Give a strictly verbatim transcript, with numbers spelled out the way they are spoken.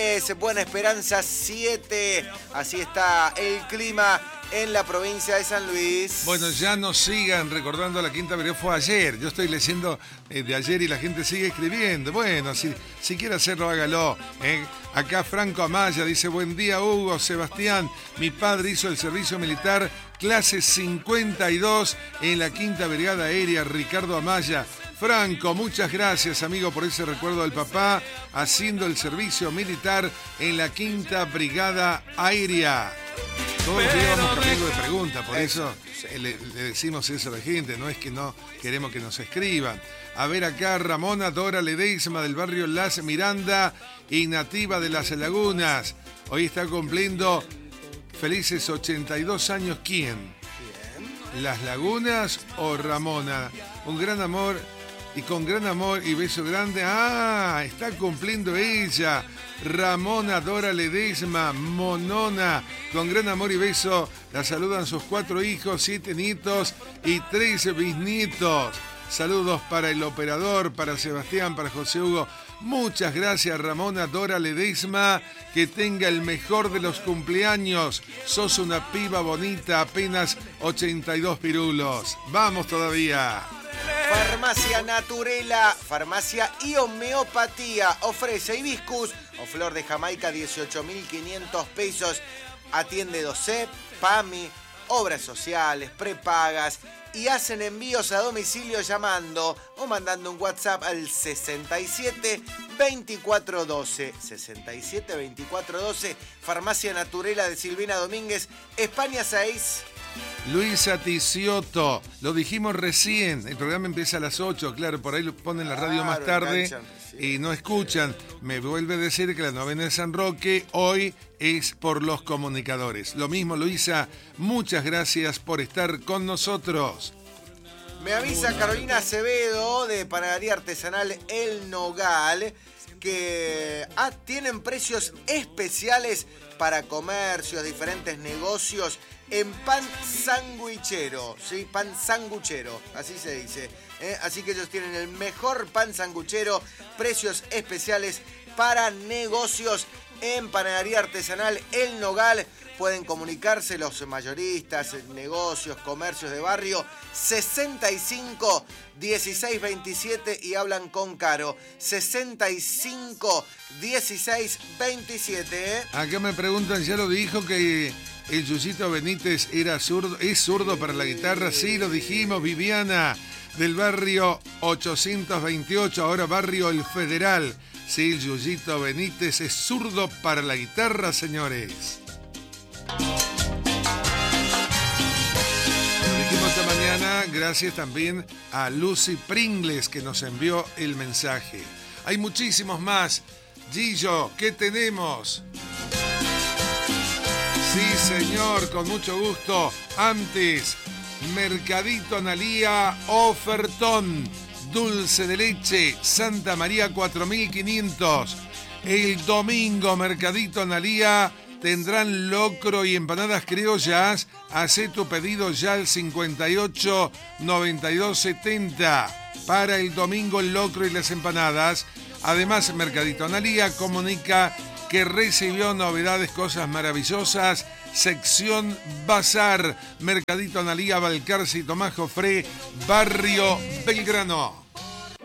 Es Buena Esperanza siete, así está el clima en la provincia de San Luis. Bueno, ya nos sigan recordando la quinta vereda, fue ayer. Yo estoy leyendo eh, de ayer y la gente sigue escribiendo. Bueno, si, si quiere hacerlo, hágalo. ¿eh? Acá Franco Amaya dice, buen día Hugo, Sebastián. Mi padre hizo el servicio militar, clase cincuenta y dos en la quinta brigada aérea, Ricardo Amaya. Franco, muchas gracias, amigo, por ese recuerdo del papá haciendo el servicio militar en la quinta brigada aérea. Todos los días vamos cambiando de pregunta, por eso le, le decimos eso a la gente, no es que no queremos que nos escriban. A ver acá, Ramona Dora Ledesma del barrio Las Miranda y nativa de Las Lagunas. Hoy está cumpliendo felices ochenta y dos años. ¿Quién? ¿Las Lagunas o Ramona? Un gran amor y con gran amor y beso grande. Ah, está cumpliendo ella. Ramona Dora Ledesma, monona, con gran amor y beso. La saludan sus cuatro hijos, siete nietos y tres bisnietos. Saludos para el operador, para Sebastián, para José Hugo. Muchas gracias, Ramona Dora Ledesma. Que tenga el mejor de los cumpleaños. Sos una piba bonita, apenas ochenta y dos pirulos. Vamos todavía. Farmacia Naturela, farmacia y homeopatía. Ofrece hibiscus o flor de Jamaica, dieciocho mil quinientos pesos. Atiende doce, PAMI, obras sociales, prepagas y hacen envíos a domicilio llamando o mandando un WhatsApp al sesenta y siete veinticuatro doce. sesenta y siete veinticuatro doce. Farmacia Naturela de Silvina Domínguez, España seis. Luisa Ticioto, lo dijimos recién, el programa empieza a las ocho, claro, por ahí lo ponen la radio claro, más tarde enganchan, sí. Y no escuchan. Me vuelve a decir que la novena de San Roque hoy es por los comunicadores. Lo mismo, Luisa, muchas gracias por estar con nosotros. Me avisa Carolina Acevedo de Panadería Artesanal El Nogal que ah, tienen precios especiales para comercios, diferentes negocios en pan sanguichero, ¿sí? Pan sanguchero, así se dice. ¿eh? Así que ellos tienen el mejor pan sanguchero, precios especiales para negocios en Panadería Artesanal El Nogal. Pueden comunicarse los mayoristas, negocios, comercios de barrio, sesenta y cinco dieciséis veintisiete y hablan con Caro. sesenta y cinco dieciséis veintisiete. ¿eh? Acá me preguntan, ya lo dijo que el Yuyito Benítez era zurdo, es zurdo para la guitarra. Sí, lo dijimos, Viviana, del barrio ochocientos veintiocho, ahora barrio El Federal. Sí, el Yuyito Benítez es zurdo para la guitarra, señores. Lo dijimos esta mañana, gracias también a Lucy Pringles que nos envió el mensaje. Hay muchísimos más. Gillo, ¿qué tenemos? Sí, señor, con mucho gusto. Antes, Mercadito Analía, ofertón. Dulce de leche, Santa María cuatro mil quinientos. El domingo, Mercadito Analía, tendrán locro y empanadas criollas. Hacé tu pedido ya al cincuenta y ocho noventa y dos setenta. Para el domingo, el locro y las empanadas. Además, Mercadito Analía comunica que recibió novedades, cosas maravillosas. Sección Bazar, Mercadito Analía, Balcarce y Tomás Jofré, Barrio Belgrano.